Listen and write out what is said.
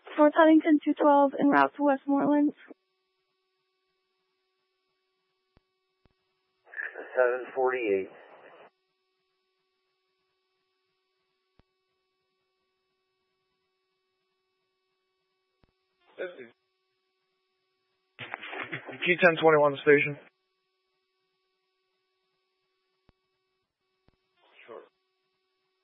North Huntington 212 en route to Westmoreland. 748. G1021 station.